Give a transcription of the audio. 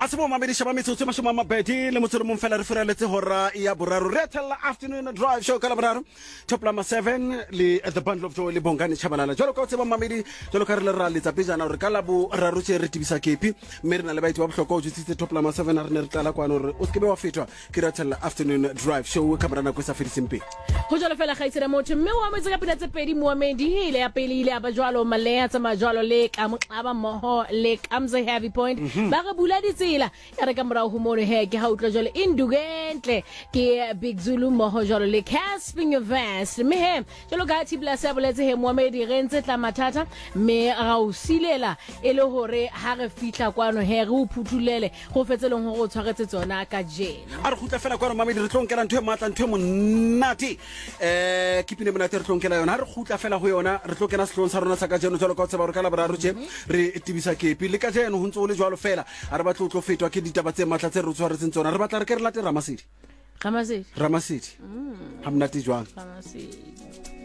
Asimo mamedi shaba metsotso mashoma mabedi le motsolo mong fela re fereletse hora ya boraro re tella afternoon drive show ka laboraro top lama 7 le the bundle of joy le Bongani Chabalala jolo ka tseba mamedi jolo ka re le ra letsa pejana re ka la bo raro tse re tibisa kepi mme re na le baiti ba bohloko o tsitse top lama 7 re ne re tla kwana re o skebe wa fetwa ke re tella afternoon drive show ka morana go sa fedisimpe go jalo fela ga itsere motho mme wa metse ka pina tse pedi Mohamedi ile ya pele ile ya ba jwalo maleya tsa majwalo le ka moqaba moho le kamze heavy point ba ga bula ditsela ya re ka morao ho mono he ke ha utla jwale indugentle ke Big Zulu moho jwalo le Casping Events me he jwalo ka tibla sa boletse he Mohamedi re ntse tla mathata me ga o silela ele hore ha re fitla kwano he re o phutulele go fetseleng go tshwaretse tsona ka jena a re gutla fela kwano Mohamedi re tlonkela ntwe matla ntwe monate kipine monate re tlonkela yona ha re gutla fela go yona re tlokena setlong sa rona sa ka jeno jwalo ka tseba re ka la boraro tse re tibisa kepi le ka jeno ho ntse o le jwalo fela a re batla tlo fetwa ke ditaba tse matla tse re tshwaretseng tsona re batla re ke re late Ramasedi Ramasedi ha mnati jwang Ramasedi